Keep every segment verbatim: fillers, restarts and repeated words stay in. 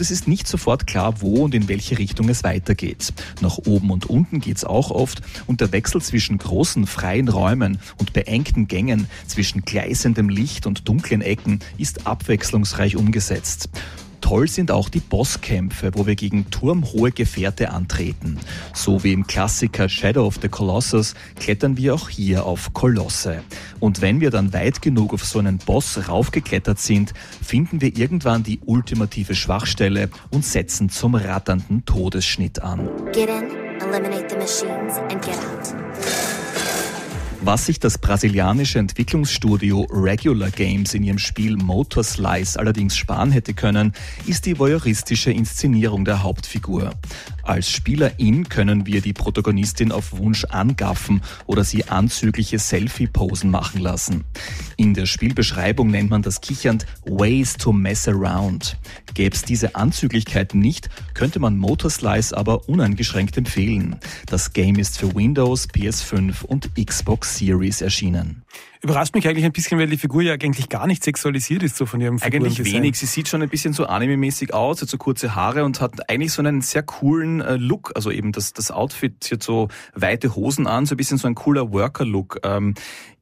es ist nicht sofort klar, wo und in welche Richtung es weitergeht. Nach oben und unten geht's auch oft und der Wechsel zwischen großen freien Räumen und beengten Gängen, zwischen gleißendem Licht und dunklen Ecken ist abwechslungsreich umgesetzt. Toll sind auch die Bosskämpfe, wo wir gegen turmhohe Gefährte antreten. So wie im Klassiker Shadow of the Colossus klettern wir auch hier auf Kolosse. Und wenn wir dann weit genug auf so einen Boss raufgeklettert sind, finden wir irgendwann die ultimative Schwachstelle und setzen zum ratternden Todesschnitt an. Get in, eliminate the machines and get out. Was sich das brasilianische Entwicklungsstudio Regular Games in ihrem Spiel Motor Slice allerdings sparen hätte können, ist die voyeuristische Inszenierung der Hauptfigur. Als Spielerin können wir die Protagonistin auf Wunsch angaffen oder sie anzügliche Selfie-Posen machen lassen. In der Spielbeschreibung nennt man das kichernd Ways to mess around. Gäbe es diese Anzüglichkeiten nicht, könnte man Motor Slice aber uneingeschränkt empfehlen. Das Game ist für Windows, P S fünf und Xbox Series erschienen. Überrascht mich eigentlich ein bisschen, weil die Figur ja eigentlich gar nicht sexualisiert ist, so von ihrem Figurendesign. Eigentlich wenig. Sie sieht schon ein bisschen so anime-mäßig aus, hat so kurze Haare und hat eigentlich so einen sehr coolen äh, Look. Also eben das, das Outfit, sie hat so weite Hosen an, so ein bisschen so ein cooler Worker-Look. Ähm,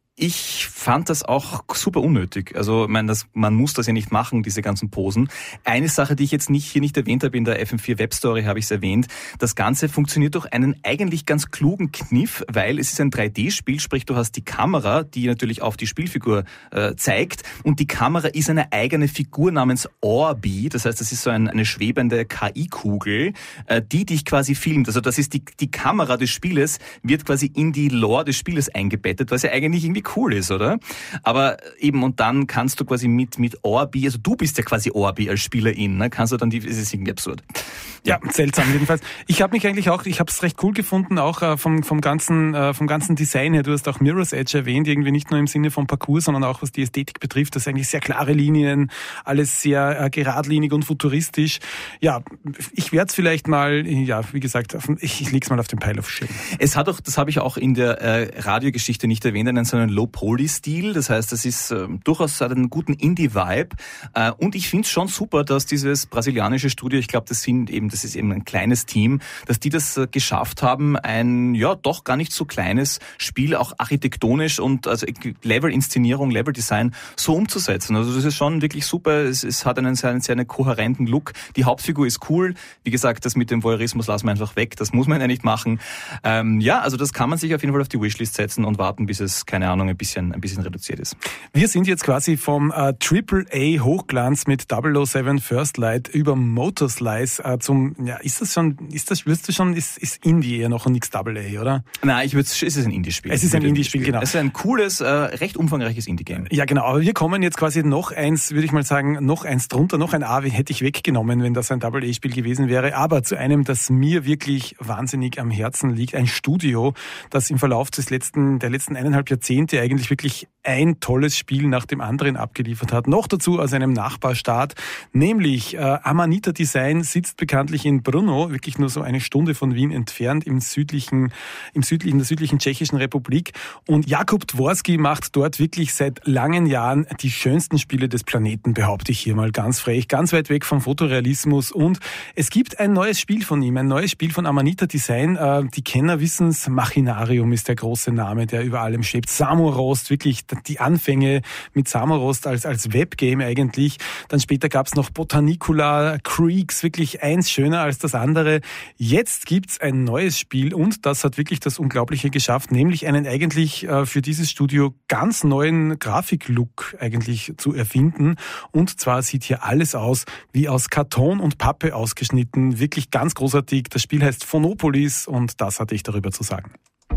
Ich fand das auch super unnötig. Also, ich meine, das, man muss das ja nicht machen, diese ganzen Posen. Eine Sache, die ich jetzt nicht hier nicht erwähnt habe, in der F M vier Webstory habe ich es erwähnt. Das Ganze funktioniert durch einen eigentlich ganz klugen Kniff, weil es ist ein drei D-Spiel, sprich du hast die Kamera, die natürlich auf die Spielfigur äh, zeigt, und die Kamera ist eine eigene Figur namens Orbi. Das heißt, das ist so ein, eine schwebende K I-Kugel, äh, die dich quasi filmt. Also das ist die, die Kamera des Spieles wird quasi in die Lore des Spieles eingebettet, was ja eigentlich irgendwie cool ist, oder? Aber eben, und dann kannst du quasi mit mit Orbi, also du bist ja quasi Orbi als Spielerin, ne? Kannst du dann die, es ist irgendwie absurd. Ja, seltsam jedenfalls. Ich habe mich eigentlich auch, ich habe es recht cool gefunden, auch äh, vom vom ganzen äh, vom ganzen Design her. Du hast auch Mirror's Edge erwähnt, irgendwie nicht nur im Sinne vom Parcours, sondern auch was die Ästhetik betrifft. Das sind eigentlich sehr klare Linien, alles sehr äh, geradlinig und futuristisch. Ja, ich werde es vielleicht mal, ja, wie gesagt, auf, ich, ich leg's mal auf den Pile of Shame. Es hat auch, das habe ich auch in der äh, Radiogeschichte nicht erwähnt, einen so einen Low-Poly-Stil. Das heißt, das ist äh, durchaus hat einen guten Indie-Vibe. Äh, und ich finde es schon super, dass dieses brasilianische Studio, ich glaube, das sind eben, das ist eben ein kleines Team, dass die das äh, geschafft haben, ein ja doch gar nicht so kleines Spiel auch architektonisch und also Level-Inszenierung, Level-Design so umzusetzen. Also das ist schon wirklich super. Es, es hat einen sehr, sehr einen kohärenten Look. Die Hauptfigur ist cool. Wie gesagt, das mit dem Voyeurismus lassen wir einfach weg. Das muss man ja nicht machen. Ähm, ja, also das kann man sich auf jeden Fall auf die Wishlist setzen und warten, bis es, keine Ahnung, ein bisschen, ein bisschen reduziert ist. Wir sind jetzt quasi vom äh, Triple A Hochglanz mit double oh seven First Light über Motor Slice äh, zum, ja, ist das schon, ist das, würdest du schon, ist, ist Indie eher noch und nichts Double A, oder? Nein, ich würde, es ist ein Indie-Spiel. Es ist ein Indie-Spiel, genau. Es ist ein cooles, äh, recht umfangreiches Indie-Game. Ja, genau. Aber wir kommen jetzt quasi noch eins, würde ich mal sagen, noch eins drunter, noch ein A hätte ich weggenommen, wenn das ein Double A Spiel gewesen wäre. Aber zu einem, das mir wirklich wahnsinnig am Herzen liegt, ein Studio, das im Verlauf des letzten, der letzten eineinhalb Jahrzehnte eigentlich wirklich ein tolles Spiel nach dem anderen abgeliefert hat. Noch dazu aus einem Nachbarstaat, nämlich äh, Amanita Design sitzt bekanntlich in Brno, wirklich nur so eine Stunde von Wien entfernt im südlichen, im südlichen, in der südlichen Tschechischen Republik. Und Jakub Dworski macht dort wirklich seit langen Jahren die schönsten Spiele des Planeten, behaupte ich hier mal ganz frech, ganz weit weg vom Fotorealismus. Und es gibt ein neues Spiel von ihm, ein neues Spiel von Amanita Design. Äh, die Kenner wissen's, Machinarium ist der große Name, der über allem schwebt. Samorost, wirklich die Anfänge mit Samorost als, als Webgame eigentlich. Dann später gab's noch Botanicula, Creeks, wirklich eins schöner als das andere. Jetzt gibt's ein neues Spiel und das hat wirklich das Unglaubliche geschafft, nämlich einen eigentlich äh, für dieses Studio ganz neuen Grafiklook eigentlich zu erfinden. Und zwar sieht hier alles aus wie aus Karton und Pappe ausgeschnitten. Wirklich ganz großartig. Das Spiel heißt Phonopolis und das hatte ich darüber zu sagen.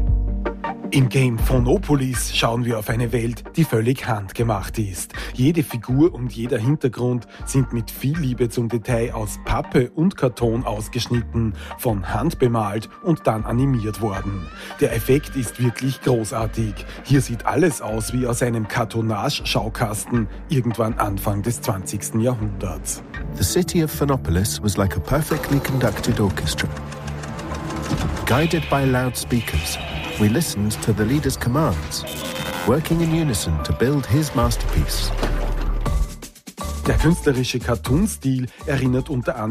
Im Game Phonopolis schauen wir auf eine Welt, die völlig handgemacht ist. Jede Figur und jeder Hintergrund sind mit viel Liebe zum Detail aus Pappe und Karton ausgeschnitten, von Hand bemalt und dann animiert worden. Der Effekt ist wirklich großartig. Hier sieht alles aus wie aus einem Kartonage-Schaukasten irgendwann Anfang des zwanzigsten Jahrhunderts. The city of Phonopolis was like a perfectly conducted orchestra. Guided by loudspeakers, we listened to the leader's commands, working in unison to build his masterpiece. Der künstlerische Cartoon-Stil erinnert unter anderem